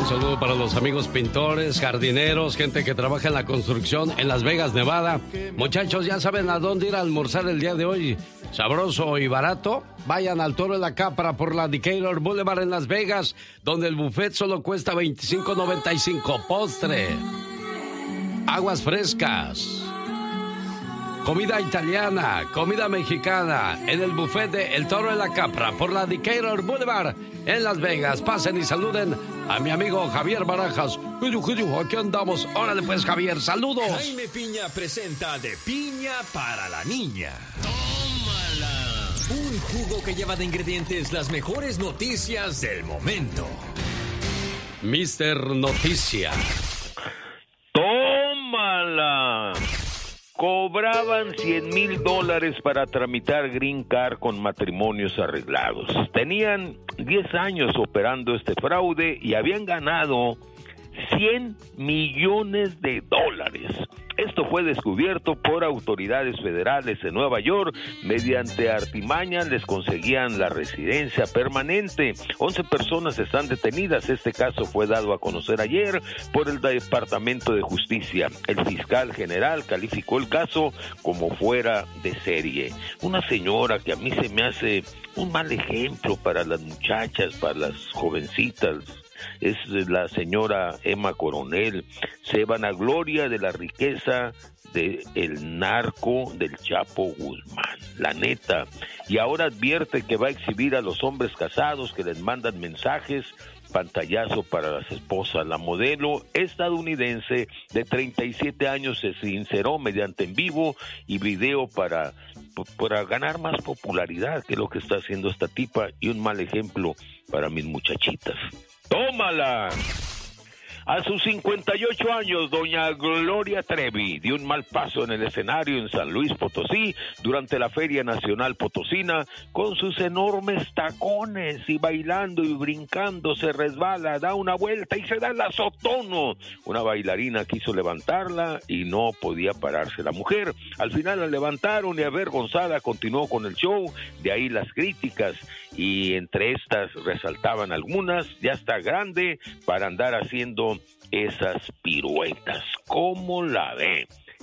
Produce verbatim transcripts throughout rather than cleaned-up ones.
saludo para los amigos pintores, jardineros, gente que trabaja en la construcción en Las Vegas, Nevada. Muchachos, ya saben a dónde ir a almorzar el día de hoy. Sabroso y barato. Vayan al Toro de la Capra por la Decatur Boulevard en Las Vegas, donde el buffet solo cuesta veinticinco noventa y cinco. Postre, aguas frescas, comida italiana, comida mexicana, en el buffet de El Toro de la Capra por la Decatur Boulevard en Las Vegas. Pasen y saluden a mi amigo Javier Barajas. Aquí andamos. Órale pues, Javier, saludos. Jaime Piña presenta De Piña para la Niña. ¡Tómala! Un jugo que lleva de ingredientes las mejores noticias del momento. mister Noticia. ¡Tómala! Cobraban cien mil dólares para tramitar Green Card con matrimonios arreglados. Tenían diez años operando este fraude y habían ganado cien millones de dólares. Esto fue descubierto por autoridades federales en Nueva York. Mediante artimañas les conseguían la residencia permanente. once personas están detenidas. Este caso fue dado a conocer ayer por el Departamento de Justicia. El fiscal general calificó el caso como fuera de serie. Una señora que a mí se me hace un mal ejemplo para las muchachas, para las jovencitas, es la señora Emma Coronel. Se vanagloria de la riqueza del narco del Chapo Guzmán, la neta, y ahora advierte que va a exhibir a los hombres casados que les mandan mensajes, pantallazo para las esposas. La modelo estadounidense de treinta y siete años se sinceró mediante en vivo y video para, para ganar más popularidad, que es lo que está haciendo esta tipa, y un mal ejemplo para mis muchachitas. ¡Tómala! A sus cincuenta y ocho años, doña Gloria Trevi dio un mal paso en el escenario en San Luis Potosí durante la Feria Nacional Potosina con sus enormes tacones, y bailando y brincando se resbala, da una vuelta y se da el azotono. Una bailarina quiso levantarla y no podía pararse la mujer. Al final la levantaron y avergonzada continuó con el show. De ahí las críticas, y entre estas resaltaban algunas: ya está grande para andar haciendo esas piruetas. ¿Cómo la ve?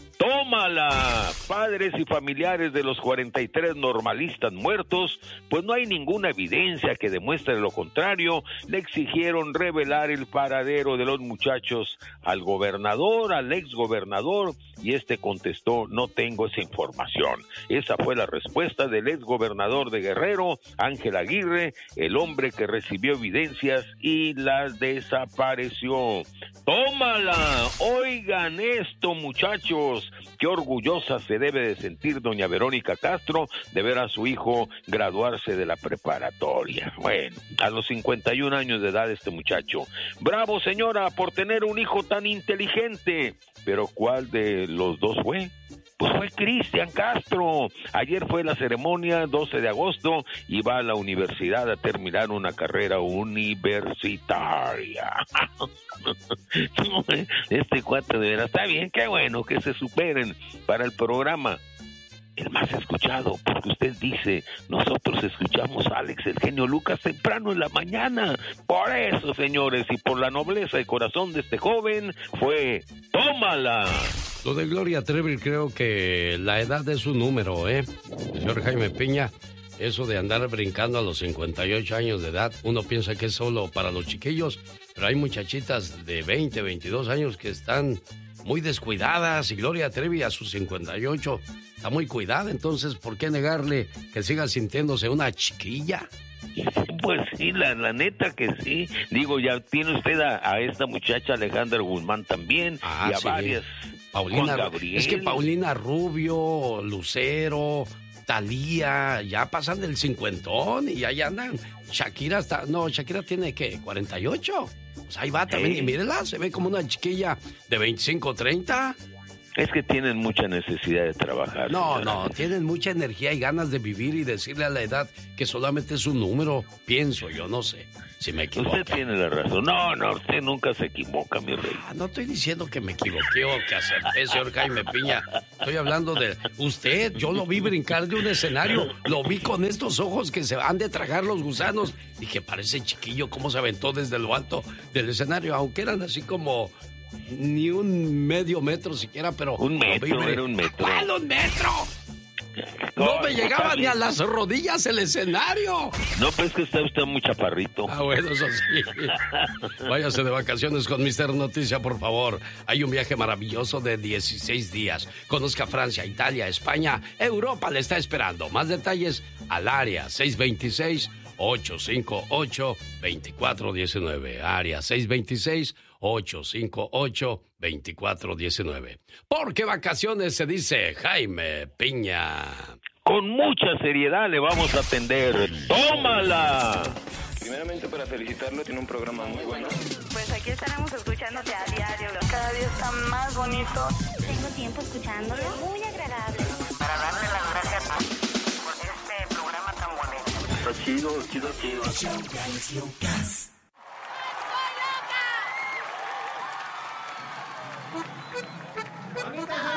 ¡Tómala! Padres y familiares de los cuarenta y tres normalistas muertos, pues no hay ninguna evidencia que demuestre lo contrario, le exigieron revelar el paradero de los muchachos al gobernador, al exgobernador, y este contestó: no tengo esa información. Esa fue la respuesta del exgobernador de Guerrero, Ángel Aguirre, el hombre que recibió evidencias y las desapareció. ¡Tómala! Oigan esto, muchachos. Qué orgullosa se debe de sentir doña Verónica Castro de ver a su hijo graduarse de la preparatoria. Bueno, a los cincuenta y un años de edad este muchacho. Bravo, señora, por tener un hijo tan inteligente. Pero ¿cuál de los dos fue? Pues fue Cristian Castro. Ayer fue la ceremonia, doce de agosto, y va a la universidad a terminar una carrera universitaria. Este cuate de veras, está bien, qué bueno que se superen. Para el programa, el más escuchado, porque usted dice, nosotros escuchamos a Alex, el genio Lucas, temprano en la mañana. Por eso, señores, y por la nobleza de corazón de este joven, fue tómala. Lo de Gloria Trevi, creo que la edad es un número, ¿eh? Señor Jaime Piña, eso de andar brincando a los cincuenta y ocho años de edad, uno piensa que es solo para los chiquillos, pero hay muchachitas de veinte, veintidós años que están muy descuidadas, y Gloria Trevi a sus cincuenta y ocho está muy cuidada. Entonces, ¿por qué negarle que siga sintiéndose una chiquilla? Pues sí, la, la neta que sí. Digo, ya tiene usted a, a esta muchacha Alejandra Guzmán también, ah, y a sí, varias. Paulina, es que Paulina Rubio, Lucero, Thalía, ya pasan del cincuentón y ahí andan. Shakira está, no, Shakira tiene, ¿qué? ¿cuarenta y ocho? Pues ahí va también, ¿eh? Y mírela, se ve como una chiquilla de veinticinco, treinta. Es que tienen mucha necesidad de trabajar. No, señora. no, tienen mucha energía y ganas de vivir y decirle a la edad que solamente es un número. Pienso, yo no sé si me equivoco. Usted tiene la razón. No, no, usted nunca se equivoca, mi rey. Ah, no estoy diciendo que me equivoqué o que acerté, señor Jaime Piña. Estoy hablando de usted. Yo lo vi brincar de un escenario. Lo vi con estos ojos que se han de tragar los gusanos. Y que parece chiquillo cómo se aventó desde lo alto del escenario. Aunque eran así como... ni un medio metro siquiera, pero... Un metro, era un metro. ¿Cuál un metro? No me llegaba ni a las rodillas el escenario. No, pues que está usted muy chaparrito. Ah, bueno, eso sí. Váyase de vacaciones con mister Noticia, por favor. Hay un viaje maravilloso de dieciséis días. Conozca Francia, Italia, España, Europa le está esperando. Más detalles al área seis dos seis, ocho cinco ocho, dos cuatro uno nueve. Área seis dos seis, ocho cinco ocho, dos cuatro uno nueve. Porque vacaciones se dice Jaime Piña. Con mucha seriedad le vamos a atender. ¡Tómala! Primeramente para felicitarlo, tiene un programa muy bueno. Pues aquí estaremos escuchándote a diario. Cada día está más bonito. Tengo tiempo escuchándolo. Muy agradable. Para darle las gracias a por este programa tan bonito. Está chido, chido, chido. ¡Bonita